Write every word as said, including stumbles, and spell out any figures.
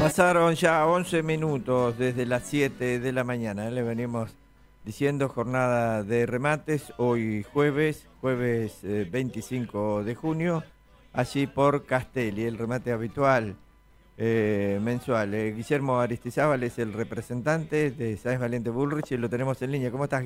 Pasaron ya once minutos desde las siete de la mañana. ¿eh? Le venimos diciendo jornada de remates. Hoy jueves, jueves eh, veinticinco de junio, allí por Castelli, el remate habitual eh, mensual. Eh, Guillermo Aristizábal es el representante de Sáenz Valente Bullrich y lo tenemos en línea. ¿Cómo estás,